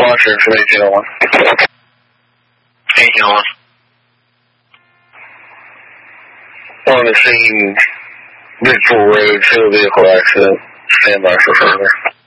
Washington from 1801. 1801. On the scene, Bridgeport Road, fatal vehicle accident. Stand by for further.